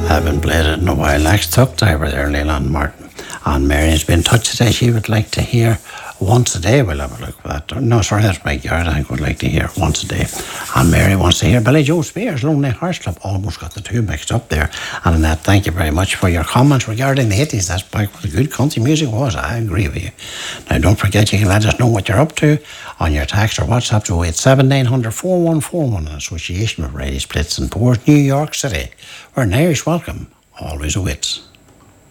Haven't played it in a while. Next Tuck Diver there, Leland Martin. And Mary's been in touch today. She would like to hear Once a Day. We'll have a look at that. No, sorry, that's Mike Yard. I think would like to hear Once a Day. And Mary wants to hear Billy Joe Spears, Lonely Hearts Club. Almost got the two mixed up there. And Annette, thank you very much for your comments regarding the 80s. That's back when the good country music was. I agree with you. Now, don't forget, you can let us know what you're up to on your text or WhatsApp to 087 900 4141 in association with Radio Splits and Pours, New York City, where an Irish welcome always awaits.